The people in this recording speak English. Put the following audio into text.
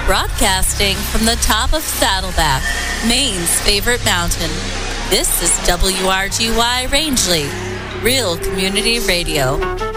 Broadcasting from the top of Saddleback, Maine's favorite mountain. This is WRGY Rangeley, Real Community Radio.